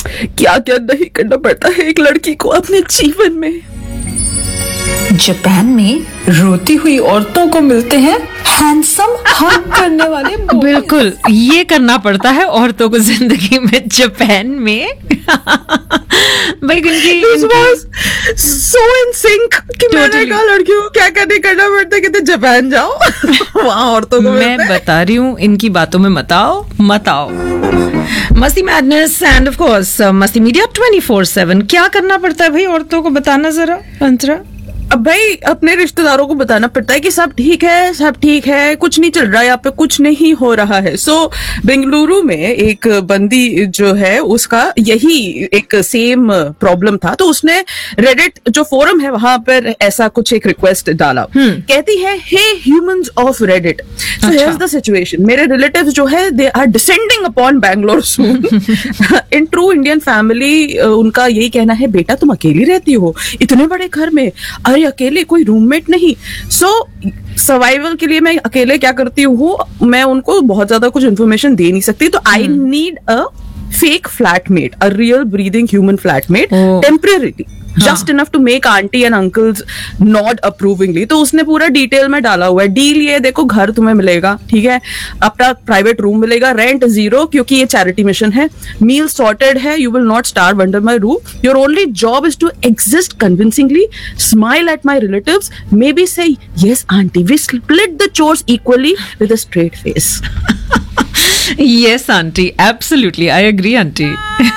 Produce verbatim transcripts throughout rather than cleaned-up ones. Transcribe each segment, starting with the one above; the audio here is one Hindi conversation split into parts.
क्या क्या नहीं करना पड़ता है एक लड़की को अपने जीवन में। जापान में रोती हुई औरतों को मिलते हैं हैंडसम हग करने वाले boys। बिल्कुल, ये करना पड़ता है औरतों को जिंदगी में जापान में। भाई इनकी सो इन सिंक कि मैंने कहा लड़कियों को क्या करने करना पड़ता है, कहते जापान जाओ वहां औरतों को मैं बता रही हूँ, इनकी बातों में मत आओ मत आओ। मस्ती मैडनेस एंड ऑफ कोर्स मस्ती मीडिया ट्वेंटी फोर सेवन। क्या करना पड़ता है भाई औरतों को, बताना जरा अंतरा। अब भाई अपने रिश्तेदारों को बताना पड़ता है कि सब ठीक है, सब ठीक है, कुछ नहीं चल रहा है, यहाँ पे कुछ नहीं हो रहा है। सो so, बेंगलुरु में एक बंदी जो है उसका यही एक सेम प्रॉब्लम था, तो उसने रेडिट जो फोरम है वहां पर ऐसा कुछ एक रिक्वेस्ट डाला। कहती है, हे humans of Reddit, so here's the situation, मेरे रिलेटिव्स जो है they are descending upon Bangalore soon. In true Indian family उनका यही कहना है, बेटा तुम अकेली रहती हो इतने बड़े घर में, अकेले, कोई रूममेट नहीं। सो so, सर्वाइवल के लिए मैं अकेले क्या करती हूँ, मैं उनको बहुत ज्यादा कुछ इन्फॉर्मेशन दे नहीं सकती, तो I need a fake flatmate, a real breathing human flatmate temporarily, just enough to make aunty and uncles not अप्रूविंगली। तो उसने पूरा डिटेल में डाला हुआ है, डील ये देखो, घर तुम्हें मिलेगा, ठीक है, अपना प्राइवेट रूम मिलेगा, रेंट जीरो क्योंकि ये चैरिटी मिशन है, मील सॉर्टेड है, you will not starve under my roof, your only job is to exist convincingly, smile at my relatives, may be से yes aunty we split the chores equally with a straight face. Yes aunty, absolutely, I agree aunty.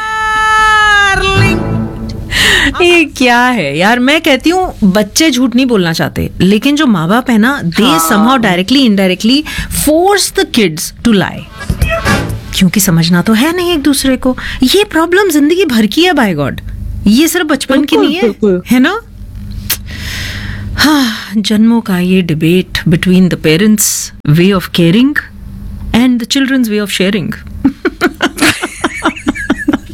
ये क्या है यार, मैं कहती हूँ बच्चे झूठ नहीं बोलना चाहते, लेकिन जो माँ बाप है ना, दे somehow directly indirectly force the kids to lie, क्योंकि समझना तो है नहीं एक दूसरे को। ये प्रॉब्लम जिंदगी भर की है, बाय गॉड, ये सिर्फ बचपन की नहीं है, है ना। हाँ, जन्मों का ये debate between the parents way of caring and the children's way of sharing.